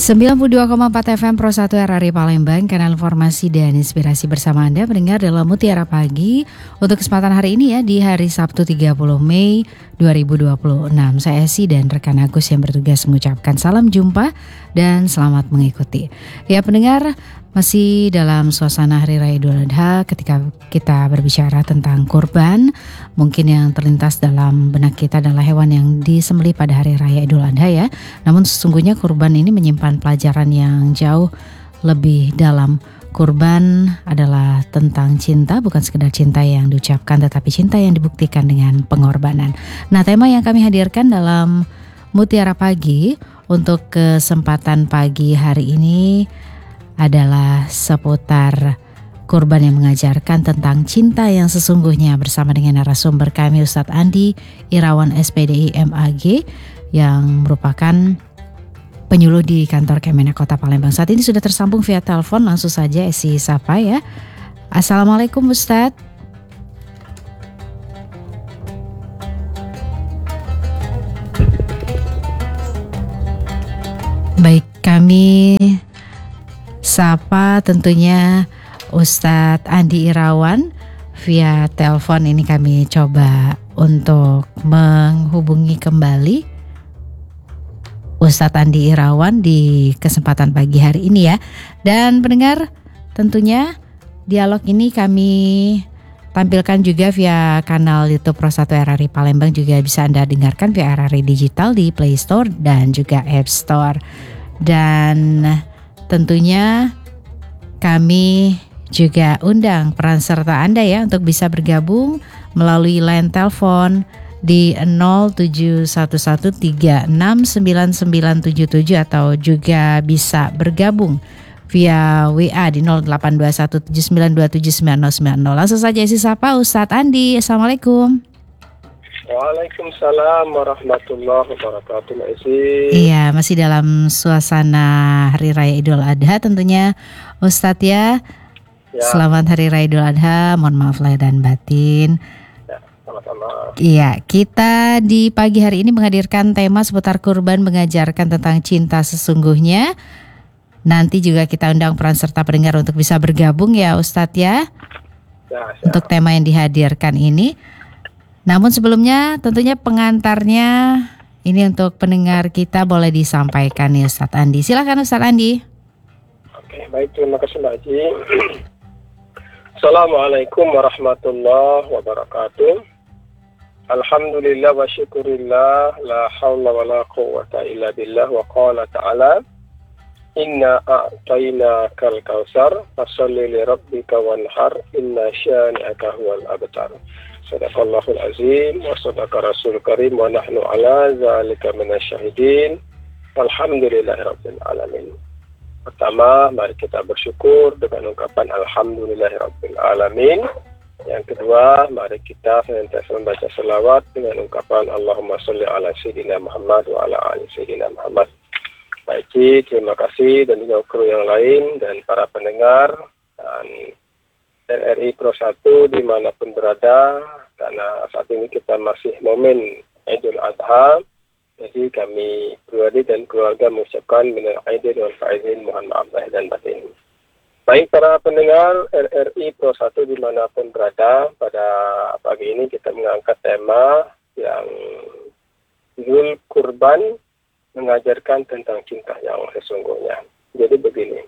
92,4 FM Pro 1 RRI Palembang, kanal informasi dan inspirasi bersama Anda mendengar dalam Mutiara Pagi untuk kesempatan hari ini ya, di hari Sabtu 30 Mei 2026. Saya Esi dan rekan Agus yang bertugas mengucapkan salam jumpa dan selamat mengikuti. Ya pendengar, masih dalam suasana Hari Raya Idul Adha ketika kita berbicara tentang kurban. Mungkin yang terlintas dalam benak kita adalah hewan yang disembelih pada Hari Raya Idul Adha ya. Namun sesungguhnya kurban ini menyimpan pelajaran yang jauh lebih dalam. Kurban adalah tentang cinta, bukan sekedar cinta yang diucapkan tetapi cinta yang dibuktikan dengan pengorbanan. Nah, tema yang kami hadirkan dalam Mutiara Pagi untuk kesempatan pagi hari ini adalah seputar kurban yang mengajarkan tentang cinta yang sesungguhnya bersama dengan narasumber kami Ustadz Andi Irawan SPDI MAG yang merupakan penyuluh di kantor Kemenak Kota Palembang. Saat ini sudah tersambung via telepon, langsung saja Esi sapa ya. Assalamualaikum Ustadz. Baik, kami sapa tentunya Ustadz Andi Irawan via telepon. Ini kami coba untuk menghubungi kembali Ustadz Andi Irawan di kesempatan pagi hari ini ya. Dan pendengar, tentunya dialog ini kami tampilkan juga via kanal YouTube Pro 1 RRI Palembang, juga bisa Anda dengarkan via RRI Digital di Play Store dan juga App Store. Dan tentunya kami juga undang peran serta Anda ya untuk bisa bergabung melalui line telepon di 0711369977 atau juga bisa bergabung via WA di 082179279090. Langsung saja isi sapa Ustadz Andi. Assalamualaikum. Waalaikumsalam warahmatullahi wabarakatuh. Iya, masih dalam suasana Hari Raya Idul Adha tentunya Ustadz ya. Selamat Hari Raya Idul Adha. Mohon maaf lahir dan batin. Sama-sama. Iya, kita di pagi hari ini menghadirkan tema seputar kurban mengajarkan tentang cinta sesungguhnya. Nanti juga kita undang peran serta pendengar untuk bisa bergabung ya Ustadz ya, untuk tema yang dihadirkan ini. Namun sebelumnya tentunya pengantarnya ini untuk pendengar kita boleh disampaikan ya Ustadz Andi. Silakan Ustadz Andi. Oke, baik, terima kasih Mbak Haji. Assalamualaikum warahmatullahi wabarakatuh. Alhamdulillah wa syukurillah, la hawla wa la quwwata illa billah, wa qala ta'ala inna a'tainakal kautsar fasholli li rabbika wanhar inna syani'aka huwal abtar. Sadaqallahul azim wa sadaqa rasul karim wa nahnu ala zalika minasyahidin. Alhamdulillahirabbil alamin. Pertama, mari kita bersyukur dengan ungkapan alhamdulillahirabbil alamin. Yang kedua, mari kita senantiasa membaca selawat dengan ungkapan Allahumma sholli ala sayyidina Muhammad wa ala ali sayyidina Muhammad. Baik, terima kasih dan juga kru yang lain dan para pendengar dan RRI Pro 1 dimanapun berada, karena saat ini kita masih momen Idul Adha. Jadi kami pribadi dan keluarga mengucapkan minal aidin wal faizin, mohon maaf lahir dan batin. Baik para pendengar RRI Pro 1 dimanapun berada, pada pagi ini kita mengangkat tema yang judul kurban mengajarkan tentang cinta yang sesungguhnya. Jadi begini,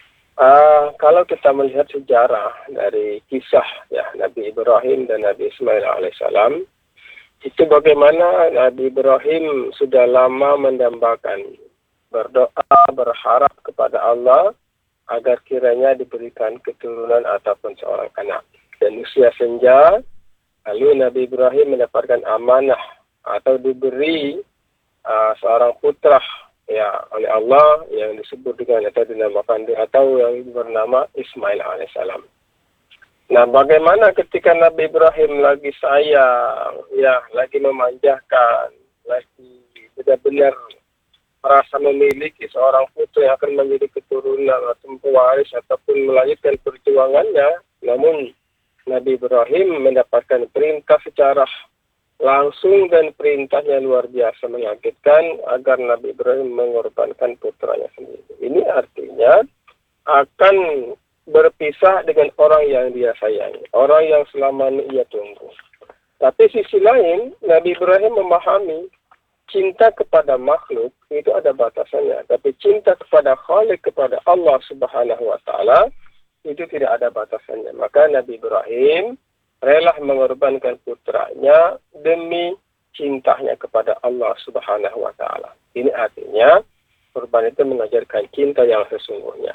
kalau kita melihat sejarah dari kisah ya Nabi Ibrahim dan Nabi Ismail alaihissalam, itu bagaimana Nabi Ibrahim sudah lama mendambakan, berdoa, berharap kepada Allah agar kiranya diberikan keturunan ataupun seorang anak. Dan usia senja, lalu Nabi Ibrahim mendapatkan amanah atau diberi seorang putra ya oleh Allah yang disebut dengan atau dinamakan atau yang bernama Ismail alaihissalam. Nah, bagaimana ketika Nabi Ibrahim lagi sayang, ya lagi memanjakan, lagi benar-benar merasa memiliki seorang putra yang akan menjadi keturunan atau pewaris ataupun melanjutkan perjuangannya, namun Nabi Ibrahim mendapatkan perintah secara langsung dan perintahnya luar biasa mengagetkan agar Nabi Ibrahim mengorbankan putranya sendiri. Ini artinya akan berpisah dengan orang yang dia sayangi, orang yang selama ini ia tunggu. Tapi sisi lain, Nabi Ibrahim memahami cinta kepada makhluk itu ada batasannya. Tapi cinta kepada Khalik, kepada Allah Subhanahu wa Ta'ala, itu tidak ada batasannya. Maka Nabi Ibrahim rela mengorbankan putranya demi cintanya kepada Allah Subhanahu wa Ta'ala. Ini artinya korban itu mengajarkan cinta yang sesungguhnya.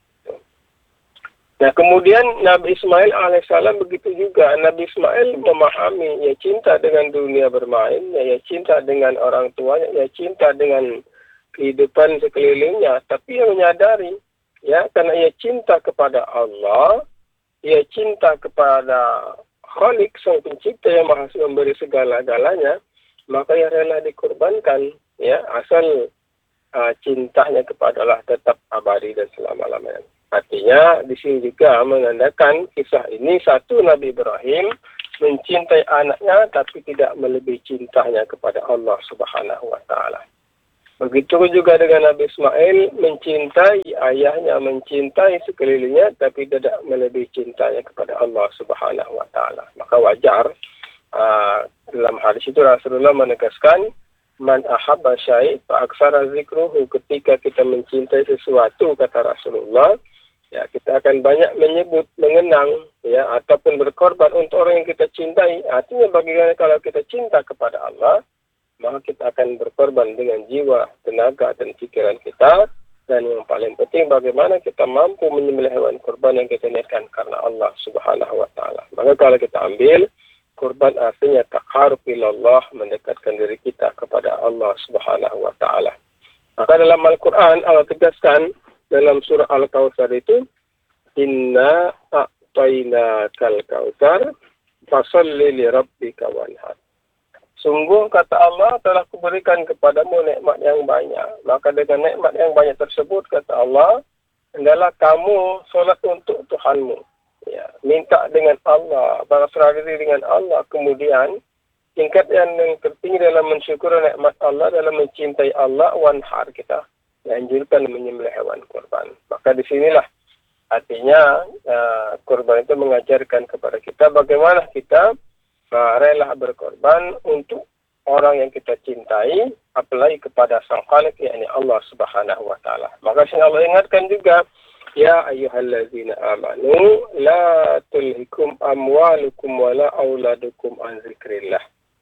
Nah, kemudian Nabi Ismail alaihissalam begitu juga. Nabi Ismail memahami ia cinta dengan dunia bermain, ia cinta dengan orang tuanya, ia cinta dengan kehidupan sekelilingnya. Tapi ia menyadari, ya, karena ia cinta kepada Allah, ia cinta kepada Khalik, Sang Pencipta yang Maha memberi segala-galanya, maka ia rela dikorbankan, ya, asal cintanya kepada Allah tetap abadi dan selama-lamanya. Artinya di sini juga menandakan kisah ini, satu, Nabi Ibrahim mencintai anaknya tapi tidak melebihi cintanya kepada Allah Subhanahu wa Ta'ala. Begitu juga dengan Nabi Ismail, mencintai ayahnya, mencintai sekelilingnya tapi tidak melebihi cintanya kepada Allah Subhanahu wa Ta'ala. Maka wajar dalam hadis itu Rasulullah menegaskan, man ahabba syai' fa aksara zikruhu. Ketika kita mencintai sesuatu, kata Rasulullah, ya, kita akan banyak menyebut, mengenang, ya, ataupun berkorban untuk orang yang kita cintai. Artinya bagaimana kalau kita cinta kepada Allah, maka kita akan berkorban dengan jiwa, tenaga dan pikiran kita. Dan yang paling penting, bagaimana kita mampu menyembelih hewan korban yang kita niatkan karena Allah Subhanahu wa Ta'ala. Maka kalau kita ambil korban, artinya taqarrub ilallah, mendekatkan diri kita kepada Allah Subhanahu wa Ta'ala. Maka dalam Al-Quran Allah tegaskan dalam surah Al-Kautsar itu, inna a'tainakal kautsar fasalli li rabbika wanhar. Sungguh, kata Allah, telah kuberikan kepadamu nikmat yang banyak. Maka dengan nikmat yang banyak tersebut, kata Allah, hendaklah kamu solat untuk Tuhanmu. Ya, minta dengan Allah, berserah diri dengan Allah. Kemudian tingkat yang tertinggi dalam mensyukuri nikmat Allah, dalam mencintai Allah, wanhar, kita dianjurkan menyembelih hewan korban. Maka di sinilah artinya korban itu mengajarkan kepada kita bagaimana kita rela berkorban untuk orang yang kita cintai, apalagi kepada Sang Khalik, yakni Allah Subhanahu wa Ta'ala. Maka Allah ingatkan juga, ya ayyuhallazina amanu la tulhikum amwalukum wala auladukum an zikrillah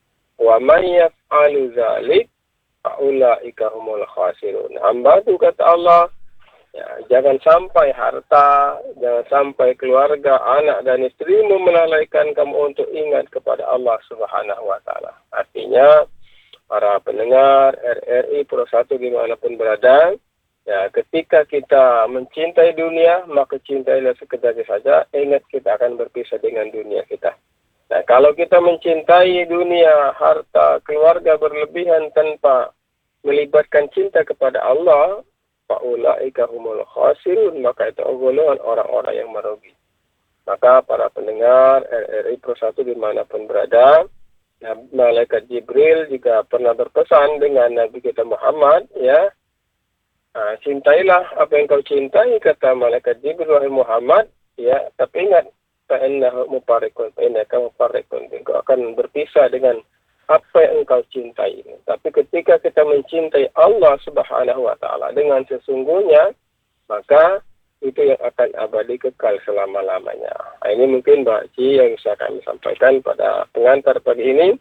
wa man yaf'alu dzalik faulaika humul khasirun. Hamba itu, kata Allah, ya, jangan sampai harta, jangan sampai keluarga, anak dan istrimu melalaikan kamu untuk ingat kepada Allah Subhanahu wa Ta'ala. Artinya, para pendengar RRI Pro 1 dimanapun berada, ya, ketika kita mencintai dunia, maka cintailah sekedar saja, ingat kita akan berpisah dengan dunia kita. Nah, kalau kita mencintai dunia, harta, keluarga berlebihan tanpa melibatkan cinta kepada Allah, faulaika humul khasirun, maka itu golongan orang-orang yang merugi. Maka para pendengar RRI Pro 1 dimanapun berada, Malaikat Jibril juga pernah berpesan dengan Nabi kita Muhammad, ya, cintailah apa yang kau cintai, kata Malaikat Jibril, wahai Muhammad, ya, tapi ingat, fa'innahu mufarriqun, fa'innaka mufarriqun, engkau akan berpisah dengan apa yang engkau cintai. Tapi ketika kita mencintai Allah Subhanahu wa Ta'ala dengan sesungguhnya, maka itu yang akan abadi kekal selama-lamanya. Ini mungkin Mbak Ci yang bisa kami sampaikan pada pengantar pagi ini.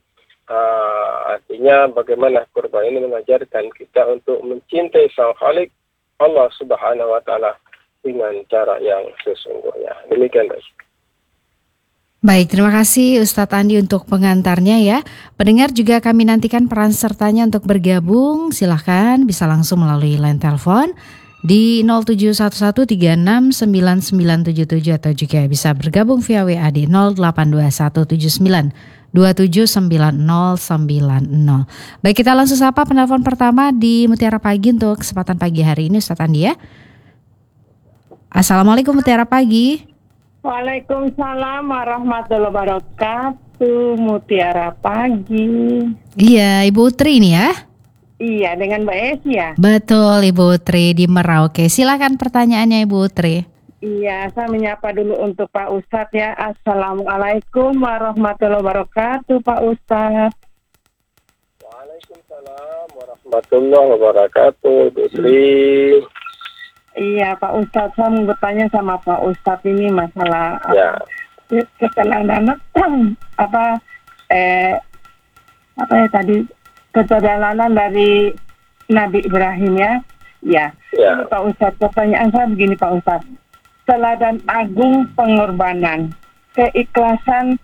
Artinya bagaimana kurban ini mengajarkan kita untuk mencintai Sang Khalik, Allah Subhanahu wa Ta'ala, dengan cara yang sesungguhnya. Demikian, Mbak Ci. Baik, terima kasih Ustadz Andi untuk pengantarnya ya. Pendengar juga kami nantikan peran sertanya untuk bergabung. Silahkan bisa langsung melalui line telepon di 0711369977 atau juga bisa bergabung via WA di 082179279090. Baik, kita langsung sapa penelpon pertama di Mutiara Pagi untuk kesempatan pagi hari ini, Ustadz Andi ya. Assalamualaikum Mutiara Pagi. Waalaikumsalam warahmatullahi wabarakatuh. wabarakatuh. Mutiara pagi. Iya, Ibu Tri ini ya? Iya, dengan Mbak Esi ya? Betul, Ibu Tri di Merauke. Silakan pertanyaannya, Ibu Tri. Iya, saya menyapa dulu untuk Pak Ustadz ya. Assalamualaikum warahmatullahi wabarakatuh, Pak Ustadz. Waalaikumsalam warahmatullahi wabarakatuh, Bu Sri. Iya, Pak Ustadz, saya mau bertanya sama Pak Ustadz ini masalah keteladanan keteladanan dari Nabi Ibrahim ya. Ya. Ini Pak Ustadz, pertanyaan saya begini Pak Ustadz. Teladan agung pengorbanan, keikhlasan,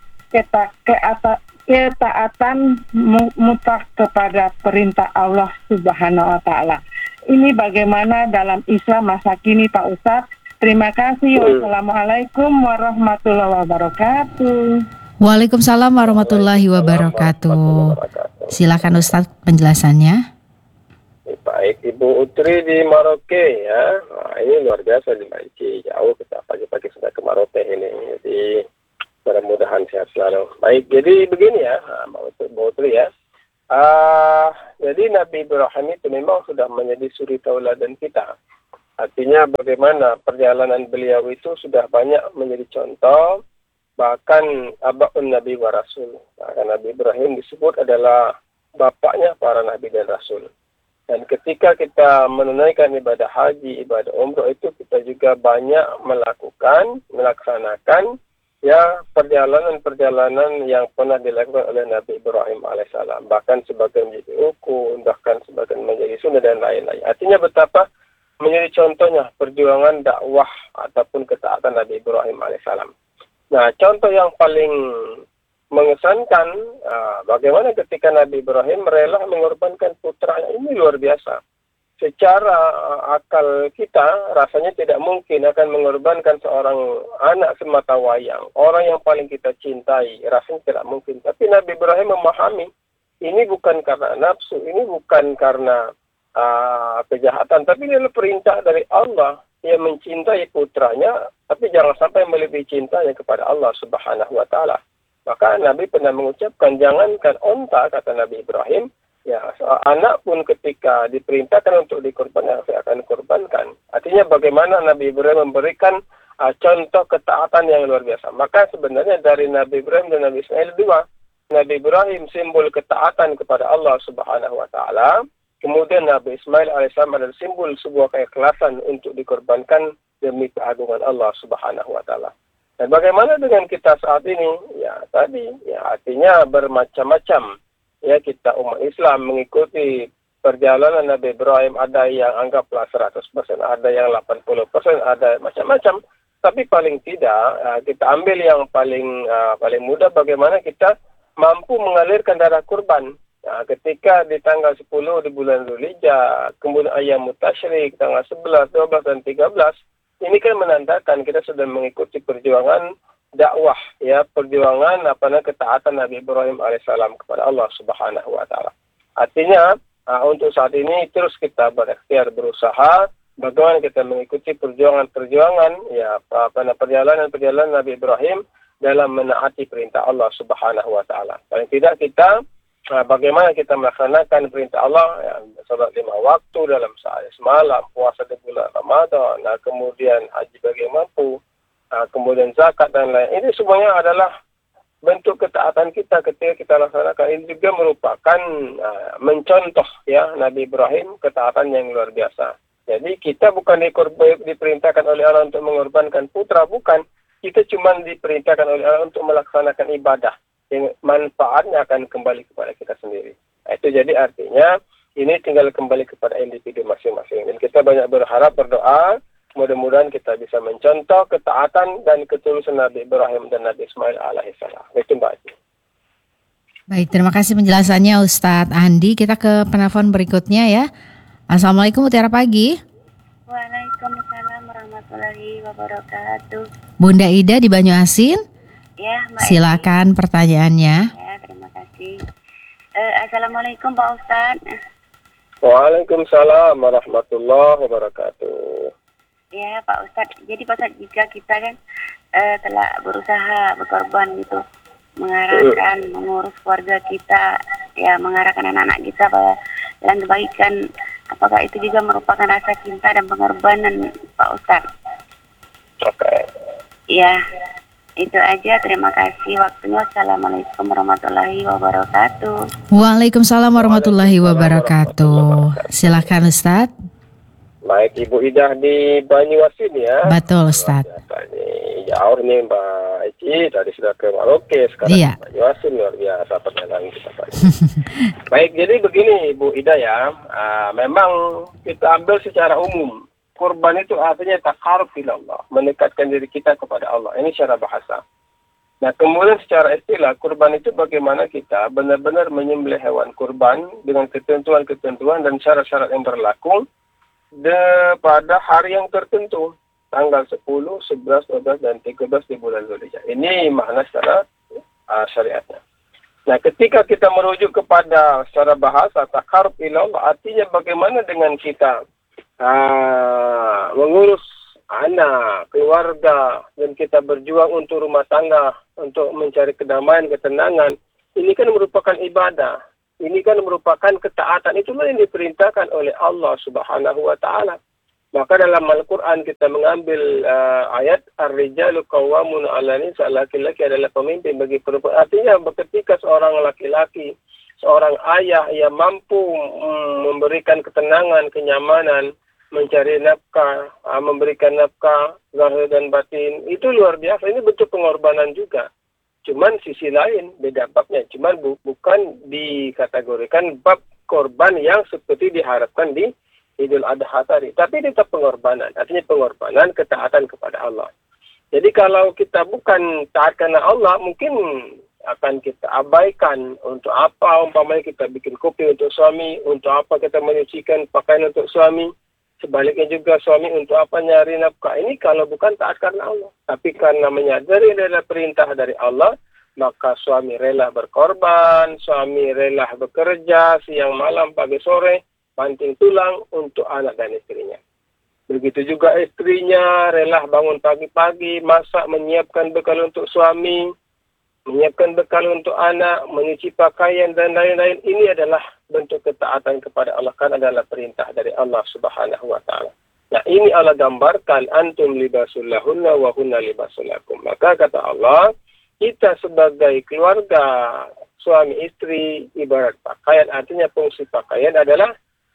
ketaatan mutlak kepada perintah Allah Subhanahu wa taala. Ini bagaimana dalam Islam masa kini Pak Ustadz? Terima kasih. Wassalamualaikum warahmatullahi wabarakatuh. Waalaikumsalam warahmatullahi wabarakatuh. Silakan Ustadz penjelasannya. Baik, Ibu Utri di Merauke ya. Nah, ini luar biasa di Merauke. Jauh kita pagi-pagi sudah ke Merauke ini. Jadi mudah-mudahan sehat selalu. Baik, jadi begini ya, Ibu Utri ya. Jadi Nabi Ibrahim itu memang sudah menjadi suri tauladan kita. Artinya bagaimana perjalanan beliau itu sudah banyak menjadi contoh, bahkan aba'un Nabi wa Rasul. Bahkan Nabi Ibrahim disebut adalah bapaknya para Nabi dan Rasul. Dan ketika kita menunaikan ibadah haji, ibadah umroh itu kita juga banyak melaksanakan ya perjalanan-perjalanan yang pernah dilakukan oleh Nabi Ibrahim alaihissalam. Bahkan sebagian menjadi rukun, bahkan sebagian menjadi sunnah dan lain-lain. Artinya betapa menjadi contohnya perjuangan dakwah ataupun ketaatan Nabi Ibrahim alaihissalam. Nah, contoh yang paling mengesankan bagaimana ketika Nabi Ibrahim rela mengorbankan putranya, ini luar biasa. Secara akal kita rasanya tidak mungkin akan mengorbankan seorang anak semata wayang, orang yang paling kita cintai, rasanya tidak mungkin. Tapi Nabi Ibrahim memahami ini bukan karena nafsu, ini bukan karena kejahatan, tapi ini adalah perintah dari Allah. Ia mencintai putranya, tapi jangan sampai melebihi cintanya kepada Allah Subhanahu wa taala. Maka Nabi pernah mengucapkan, jangankan onta, kata Nabi Ibrahim, ya anak pun ketika diperintahkan untuk dikorbankan, saya akan korbankan. Artinya bagaimana Nabi Ibrahim memberikan contoh ketaatan yang luar biasa. Maka sebenarnya dari Nabi Ibrahim dan Nabi Ismail dua. Nabi Ibrahim simbol ketaatan kepada Allah Subhanahu wa taala. Kemudian Nabi Ismail alaihissalam adalah simbol sebuah keikhlasan untuk dikorbankan demi keagungan Allah Subhanahu wa taala. Dan bagaimana dengan kita saat ini? Ya tadi, ya artinya bermacam-macam. Ya kita umat Islam mengikuti perjalanan Nabi Ibrahim, ada yang anggaplah 100%, ada yang 80%, ada macam-macam. Tapi paling tidak kita ambil yang paling mudah, bagaimana kita mampu mengalirkan darah kurban. Nah, ketika di tanggal 10 di bulan Dzulhijjah, kemudian ayam mutasyrik tanggal 11, 12 dan 13, ini kan menandakan kita sudah mengikuti perjuangan dakwah, ya, perjuangan ketaatan Nabi Ibrahim alaihissalam kepada Allah Subhanahu wa taala. Artinya untuk saat ini terus kita berikhtiar, berusaha bagaimana kita mengikuti perjuangan-perjuangan, ya, perjalanan Nabi Ibrahim dalam menaati perintah Allah Subhanahu wa taala. Paling tidak kita bagaimana kita melaksanakan perintah Allah, ya, salat 5 waktu dalam sehari semalam, puasa di bulan Ramadan, kemudian haji bagi yang mampu, kemudian zakat dan lain. Ini semuanya adalah bentuk ketaatan kita ketika kita laksanakan. Ini juga merupakan mencontoh ya Nabi Ibrahim ketaatan yang luar biasa. Jadi kita bukan diperintahkan oleh Allah untuk mengorbankan putra, bukan. Kita cuma diperintahkan oleh Allah untuk melaksanakan ibadah. Yang manfaatnya akan kembali kepada kita sendiri. Itu jadi artinya ini tinggal kembali kepada individu masing-masing. Dan kita banyak berharap, berdoa, mudah-mudahan kita bisa mencontoh ketaatan dan ketulusan Nabi Ibrahim dan Nabi Ismail alaihissalam. Itu Mbak Ati. Baik, terima kasih penjelasannya Ustadz Andi. Kita ke penelpon berikutnya ya. Assalamualaikum, Mutiara Pagi. Waalaikumsalam warahmatullahi wabarakatuh. Bunda Ida di Banyuasin. Ya, Mbak. Silakan pertanyaannya. Ya, terima kasih. Assalamualaikum Pak Ustadz. Waalaikumsalam warahmatullahi wabarakatuh. Ya Pak Ustadz, jadi Pak Ustadz, jika kita kan telah berusaha berkorban gitu mengarahkan, mengurus keluarga kita, ya mengarahkan anak-anak kita pada jalan kebaikan. Apakah itu juga merupakan rasa cinta dan pengorbanan, Pak Ustadz? Oke. Ya, itu aja. Terima kasih waktunya. Assalamualaikum warahmatullahi wabarakatuh. Waalaikumsalam warahmatullahi wabarakatuh. Silakan Ustadz. Baik, Ibu Ida di Banyuasin ya. Betul Ustadz. Ini jauh nih Mbak Eci, tadi sudah ke Maroke, sekarang Iya. Banyuasin, luar biasa perjalanan kita Pak. Baik, jadi begini Ibu Ida ya, memang kita ambil secara umum, kurban itu artinya takarub ila Allah, mendekatkan diri kita kepada Allah, ini secara bahasa. Nah kemudian secara istilah, kurban itu bagaimana kita benar-benar menyembelih hewan kurban dengan ketentuan-ketentuan dan syarat-syarat yang berlaku pada hari yang tertentu, tanggal 10, 11, 12, dan 13 di bulan Dzulhijjah. Ini makna secara syariatnya. Nah, ketika kita merujuk kepada secara bahasa, takarub ilallah, artinya bagaimana dengan kita mengurus anak, keluarga, dan kita berjuang untuk rumah tangga, untuk mencari kedamaian, ketenangan. Ini kan merupakan ibadah. Ini kan merupakan ketaatan, itulah yang diperintahkan oleh Allah Subhanahu wa Ta'ala. Maka dalam Al-Quran kita mengambil ayat Ar-Rijalu Qawwamun 'ala Nisa, laki-laki adalah pemimpin bagi perempuan. Artinya ketika seorang laki-laki, seorang ayah yang mampu memberikan ketenangan, kenyamanan, mencari nafkah, memberikan nafkah zahir dan batin, itu luar biasa. Ini bentuk pengorbanan juga. Cuman sisi lain, beda babnya. Cuman bukan dikategorikan bab korban yang seperti diharapkan di Idul Adha tadi. Tapi tetap pengorbanan. Artinya pengorbanan, ketaatan kepada Allah. Jadi kalau kita bukan taat karena Allah, mungkin akan kita abaikan. Untuk apa umpamanya kita bikin kopi untuk suami, untuk apa kita menyucikan pakaian untuk suami. Sebaliknya juga suami untuk apa nyari nafkah. Ini kalau bukan taat karena Allah. Tapi karena menyadari adalah perintah dari Allah, maka suami rela berkorban, suami rela bekerja siang malam pagi sore, banting tulang untuk anak dan istrinya. Begitu juga istrinya rela bangun pagi-pagi, masak, menyiapkan bekal untuk suami, menyiapkan bekal untuk anak, menyuci pakaian dan lain-lain. Ini adalah bentuk ketaatan kepada Allah, kan adalah perintah dari Allah Subhanahu wa Ta'ala. Nah ini Allah gambarkan, antum libasul lahunna wa hunna libasul lakum. Maka kata Allah, kita sebagai keluarga, suami istri, ibarat pakaian. Artinya fungsi pakaian adalah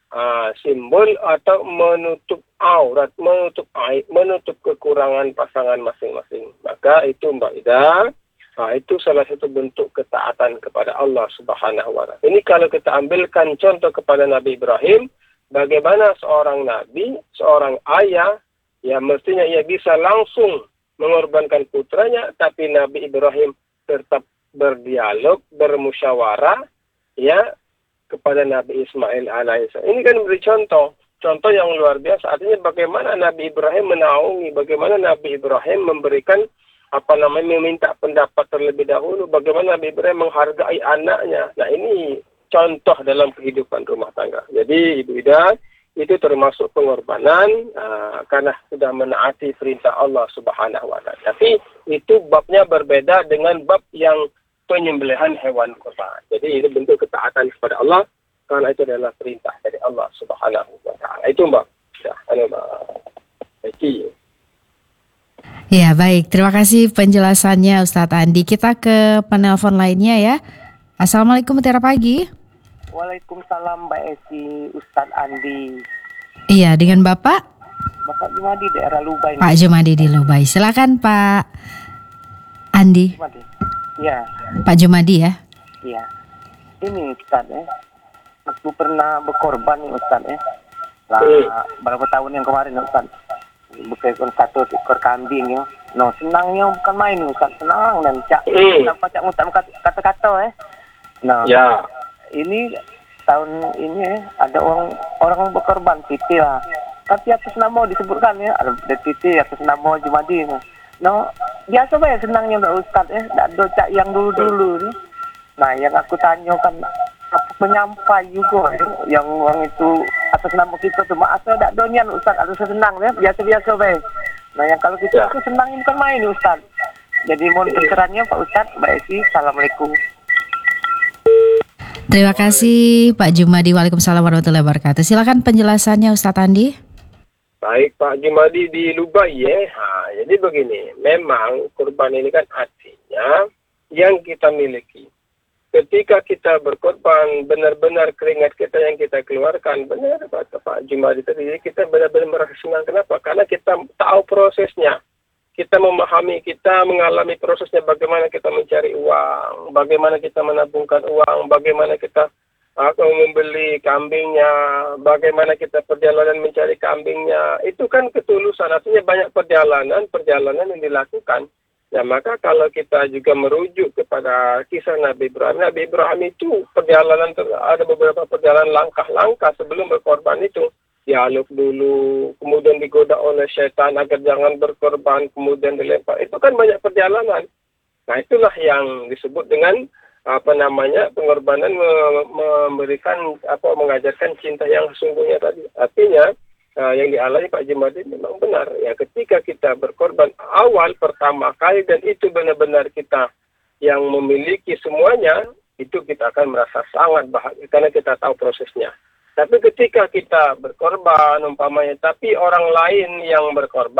simbol atau menutup aurat, menutup aib, menutup kekurangan pasangan masing-masing. Maka itu Mbak Ida, itu salah satu bentuk ketaatan kepada Allah Subhanahu wa Ta'ala. Ini kalau kita ambilkan contoh kepada Nabi Ibrahim, bagaimana seorang nabi, seorang ayah, ya mestinya ia bisa langsung mengorbankan putranya, tapi Nabi Ibrahim tetap berdialog, bermusyawarah, ya, kepada Nabi Ismail alaihissalam. Ini kan beri contoh yang luar biasa. Artinya bagaimana Nabi Ibrahim menaungi, bagaimana Nabi Ibrahim memberikan meminta pendapat terlebih dahulu, bagaimana Nabi Ibrahim menghargai anaknya. Nah ini contoh dalam kehidupan rumah tangga. Jadi Ibu Ida, itu termasuk pengorbanan karena sudah menaati perintah Allah Subhanahu wa Ta'ala. Tapi itu babnya berbeda dengan bab yang penyembelihan hewan kurban. Jadi itu bentuk ketaatan kepada Allah karena itu adalah perintah dari Allah Subhanahu wa Ta'ala. Itu Mbak. Ya, Mbak Eci. Ya baik, terima kasih penjelasannya Ustadz Andi. Kita ke penelpon lainnya ya. Assalamualaikum, Mutiara Pagi. Waalaikumsalam Mbak Esi, Ustadz Andi. Iya, dengan Bapak? Bapak Jumadi daerah Lubay. Pak Jumadi di Lubay. Silakan Pak Andi. Jumadi. Ya. Pak Jumadi ya. Iya. Ini Ustadz aku pernah berkorban nih Ustadz berapa tahun yang kemarin Ustadz. Bukan satu ekor kambing ya. No, senangnya bukan main Ustaz, senang dan cak ngutam kata-kata Nah, ya. Ini tahun ini ada orang berkorban titi lah. Tapi atas nama disebutkan ya, ada titi atas nama Jumadi. No, biasa ya senangnya Mbak Ustaz tak ada cak yang dulu-dulu nih. Nah, yang aku tanyakan apa penyampai juga yang orang itu atas nama kita cuma asal tak donian Ustaz, atau senang ya biasa-biasa baik. Nah yang kalau kita itu senang bukan main Ustaz. Jadi mohon pencerahannya Pak Ustadz, Mbak Esi. Assalamualaikum. Terima kasih Pak Jumadi. Waalaikumsalam warahmatullahi wabarakatuh. Silakan penjelasannya Ustadz Andi. Baik Pak Jumadi di Lubai ya. Jadi begini, memang kurban ini kan artinya yang kita miliki. Ketika kita berkorban, benar-benar keringat kita yang kita keluarkan, benar kata Pak Jumadi tadi, kita benar-benar merasa senang. Kenapa? Karena kita tahu prosesnya. Kita memahami, kita mengalami prosesnya bagaimana kita mencari uang, bagaimana kita menabungkan uang, bagaimana kita membeli kambingnya, bagaimana kita perjalanan mencari kambingnya. Itu kan ketulusan, artinya banyak perjalanan yang dilakukan. Ya, maka kalau kita juga merujuk kepada kisah Nabi Ibrahim itu perjalanan, ada beberapa perjalanan langkah-langkah sebelum berkorban itu. Dialog dulu, kemudian digoda oleh setan agar jangan berkorban, kemudian dilempar. Itu kan banyak perjalanan. Nah, itulah yang disebut dengan pengorbanan memberikan mengajarkan cinta yang sesungguhnya tadi. Artinya yang dialami Pak Jumadi memang benar. Ya, ketika kita berkorban awal pertama kali dan itu benar-benar kita yang memiliki semuanya, itu kita akan merasa sangat bahagia karena kita tahu prosesnya. Tapi ketika kita berkorban umpamanya, tapi orang lain yang berkorban